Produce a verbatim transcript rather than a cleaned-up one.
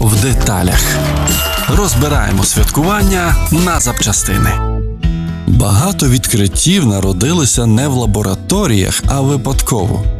в деталях. Розбираємо святкування на запчастини. Багато відкриттів народилися не в лабораторіях, а випадково.